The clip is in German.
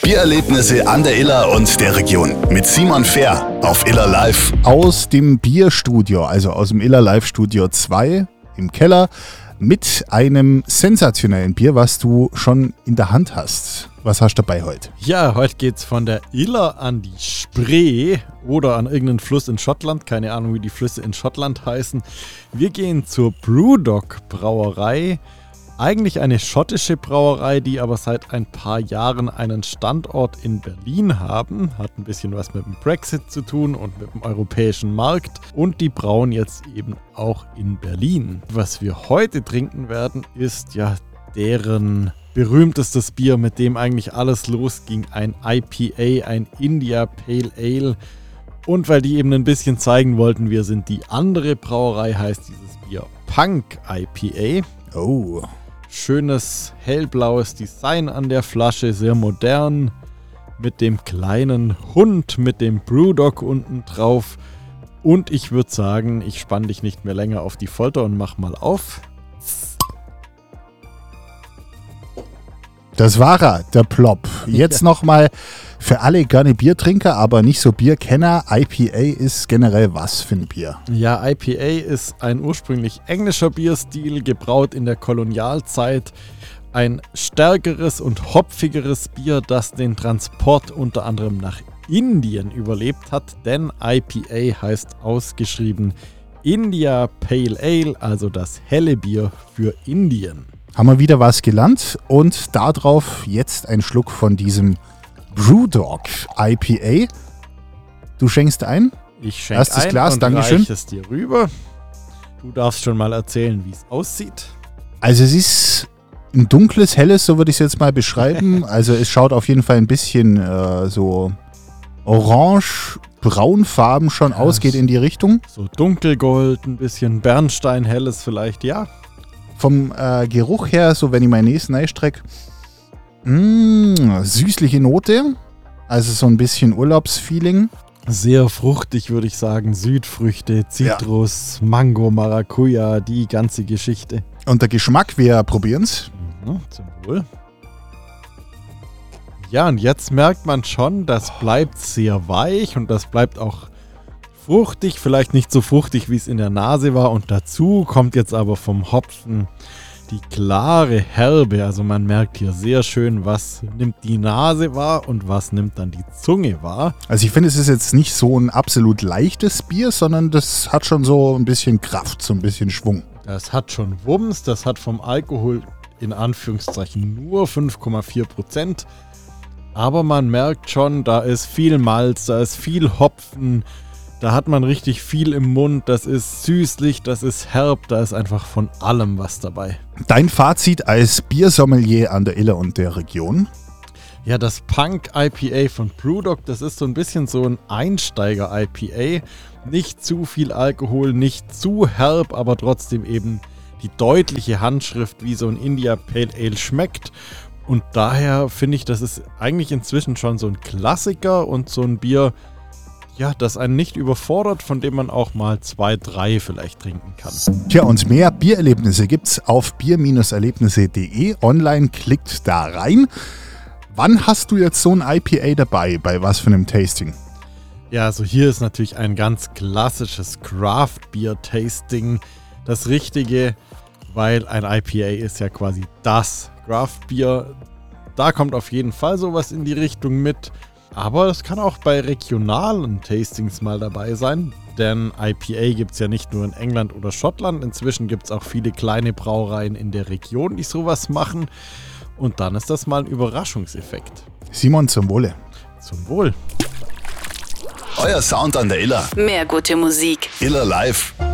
Biererlebnisse an der Iller und der Region mit Simon Fehr auf Iller Live. Aus dem Bierstudio, also aus dem Iller Live Studio 2 im Keller mit einem sensationellen Bier, was du schon in der Hand hast. Was hast du dabei heute? Ja, heute geht's von der Iller an die Spree oder an irgendeinen Fluss in Schottland. Keine Ahnung, wie die Flüsse in Schottland heißen. Wir gehen zur Brewdog Brauerei. Eigentlich eine schottische Brauerei, die aber seit ein paar Jahren einen Standort in Berlin haben. Hat ein bisschen was mit dem Brexit zu tun und mit dem europäischen Markt. Und die brauen jetzt eben auch in Berlin. Was wir heute trinken werden, ist ja deren berühmtestes Bier, mit dem eigentlich alles losging. Ein IPA, ein India Pale Ale. Und weil die eben ein bisschen zeigen wollten, wir sind die andere Brauerei, heißt dieses Bier Punk IPA. Oh. Schönes hellblaues Design an der Flasche, sehr modern, mit dem kleinen Hund, mit dem Brewdog unten drauf. Und ich würde sagen, ich spann dich nicht mehr länger auf die Folter und mach mal auf. Das war er, der Plop. Jetzt nochmal für alle gerne Biertrinker, aber nicht so Bierkenner. IPA ist generell was für ein Bier? Ja, IPA ist ein ursprünglich englischer Bierstil, gebraut in der Kolonialzeit. Ein stärkeres und hopfigeres Bier, das den Transport unter anderem nach Indien überlebt hat. Denn IPA heißt ausgeschrieben India Pale Ale, also das helle Bier für Indien. Haben wir wieder was gelernt und darauf jetzt ein Schluck von diesem Brewdog IPA. Du schenkst ein? Ich schenke Erstes ein Glas, und Dankeschön. reiche es dir rüber. Du darfst schon mal erzählen, wie es aussieht. Also es ist ein dunkles, helles, so würde ich es jetzt mal beschreiben. Also es schaut auf jeden Fall ein bisschen so orange-braunfarben schon aus, geht in die Richtung. So dunkelgold, ein bisschen Bernstein-helles vielleicht, ja. Vom Geruch her, so wenn ich meine Näsen einstrecke, süßliche Note, also so ein bisschen Urlaubsfeeling. Sehr fruchtig, würde ich sagen. Südfrüchte, Zitrus, Mango, Maracuja, die ganze Geschichte. Und der Geschmack, wir probieren es. Zum Wohl. Ja, und jetzt merkt man schon, das bleibt sehr weich und das bleibt auch fruchtig, vielleicht nicht so fruchtig, wie es in der Nase war. Und dazu kommt jetzt aber vom Hopfen die klare Herbe. Also man merkt hier sehr schön, was nimmt die Nase wahr und was nimmt dann die Zunge wahr. Also ich finde, es ist jetzt nicht so ein absolut leichtes Bier, sondern das hat schon so ein bisschen Kraft, so ein bisschen Schwung. Das hat schon Wumms, das hat vom Alkohol in Anführungszeichen nur 5,4%. Aber man merkt schon, da ist viel Malz, da ist viel Hopfen. Da hat man richtig viel im Mund, das ist süßlich, das ist herb, da ist einfach von allem was dabei. Dein Fazit als Biersommelier an der Iller und der Region? Ja, das Punk IPA von Brewdog, das ist so ein bisschen so ein Einsteiger-IPA. Nicht zu viel Alkohol, nicht zu herb, aber trotzdem eben die deutliche Handschrift, wie so ein India Pale Ale schmeckt. Und daher finde ich, das ist eigentlich inzwischen schon so ein Klassiker und so ein Bier, ja, das einen nicht überfordert, von dem man auch mal 2, 3 vielleicht trinken kann. Tja, und mehr Biererlebnisse gibt's auf bier-erlebnisse.de. Online, klickt da rein. Wann hast du jetzt so ein IPA dabei? Bei was für einem Tasting? Ja, also hier ist natürlich ein ganz klassisches Craft-Bier-Tasting das Richtige, weil ein IPA ist ja quasi das Craft-Bier. Da kommt auf jeden Fall sowas in die Richtung mit. Aber es kann auch bei regionalen Tastings mal dabei sein, denn IPA gibt es ja nicht nur in England oder Schottland. Inzwischen gibt es auch viele kleine Brauereien in der Region, die sowas machen. Und dann ist das mal ein Überraschungseffekt. Simon, zum Wohle. Zum Wohl. Euer Sound an der Iller. Mehr gute Musik. Iller Live.